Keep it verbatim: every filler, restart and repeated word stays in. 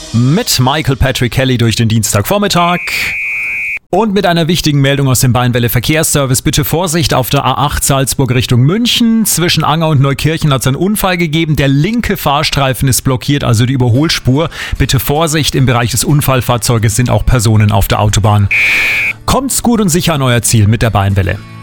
Mit Michael Patrick Kelly durch den Dienstagvormittag. Und mit einer wichtigen Meldung aus dem Bayernwelle Verkehrsservice. Bitte Vorsicht auf der A acht Salzburg Richtung München. Zwischen Anger und Neukirchen hat es einen Unfall gegeben. Der linke Fahrstreifen ist blockiert, also die Überholspur. Bitte Vorsicht, im Bereich des Unfallfahrzeuges sind auch Personen auf der Autobahn. Kommt's gut und sicher an euer Ziel mit der Bayernwelle.